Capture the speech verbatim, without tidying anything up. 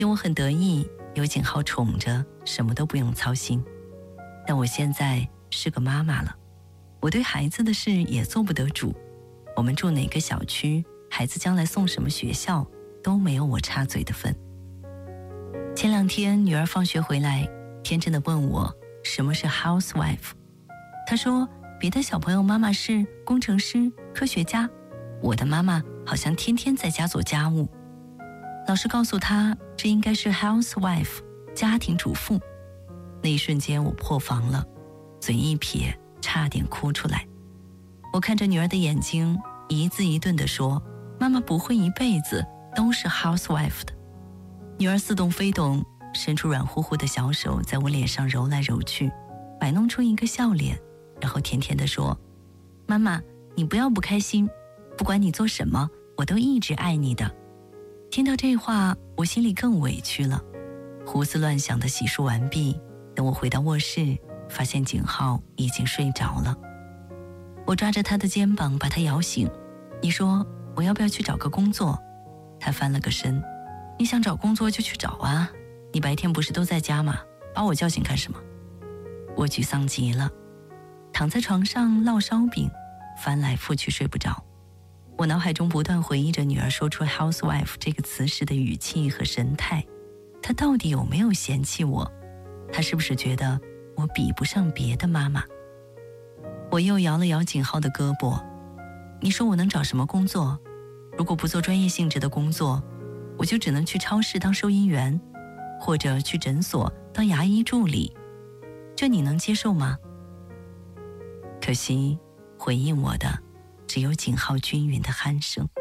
因为我很得意，有景浩宠着，什么都不用操心。但我现在是个妈妈了，我对孩子的事也做不得主。我们住哪个小区，孩子将来送什么学校，都没有我插嘴的份。前两天女儿放学回来，天真的问我什么是 housewife。 她说别的小朋友妈妈是工程师、科学家，我的妈妈好像天天在家做家务。老师告诉她这应该是 housewife， 家庭主妇。那一瞬间我破防了，嘴一撇，差点哭出来。我看着女儿的眼睛，一字一顿地说，妈妈不会一辈子都是 housewife 的。女儿似懂非懂，伸出软乎乎的小手在我脸上揉来揉去，摆弄出一个笑脸，然后甜甜地说，妈妈你不要不开心，不管你做什么，我都一直爱你的。听到这话，我心里更委屈了。胡思乱想的洗漱完毕，等我回到卧室，发现景浩已经睡着了。我抓着他的肩膀把他摇醒，你说我要不要去找个工作？他翻了个身，你想找工作就去找啊，你白天不是都在家吗？把我叫醒干什么？我沮丧极了，躺在床上烙烧饼，翻来覆去睡不着。我脑海中不断回忆着女儿说出 housewife 这个词时的语气和神态，她到底有没有嫌弃我？她是不是觉得我比不上别的妈妈？我又摇了摇景浩的胳膊，你说我能找什么工作？如果不做专业性质的工作，我就只能去超市当收银员，或者去诊所当牙医助理，这你能接受吗？可惜回应我的只有景浩均匀的鼾声。